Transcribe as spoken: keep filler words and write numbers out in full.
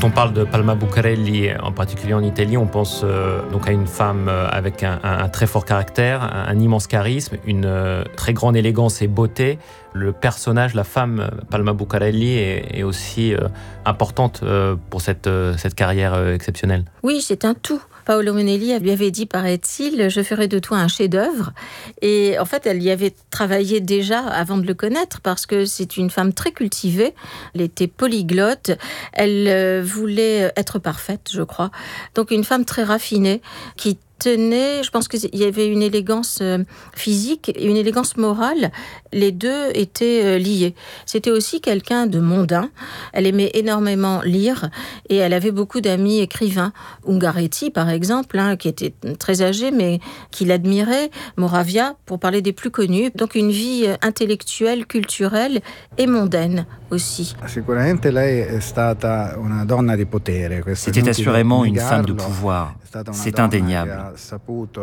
Quand on parle de Palma Bucarelli, en particulier en Italie, on pense euh, donc à une femme euh, avec un, un, un très fort caractère, un, un immense charisme, une euh, très grande élégance et beauté. Le personnage, la femme Palma Bucarelli est, est aussi euh, importante euh, pour cette, euh, cette carrière euh, exceptionnelle. Oui, c'est un tout. Paolo Monelli lui avait dit, paraît-il, « Je ferai de toi un chef-d'œuvre ». Et en fait, elle y avait travaillé déjà avant de le connaître parce que c'est une femme très cultivée. Elle était polyglotte. Elle euh, voulait être parfaite, je crois. Donc, une femme très raffinée qui tenait, je pense qu'il y avait une élégance physique et une élégance morale. Les deux étaient liés. C'était aussi quelqu'un de mondain. Elle aimait énormément lire et elle avait beaucoup d'amis écrivains. Ungaretti, par exemple, hein, qui était très âgé, mais qui l'admirait. Moravia, pour parler des plus connus. Donc une vie intellectuelle, culturelle et mondaine aussi. C'était assurément une femme de pouvoir. C'est indéniable.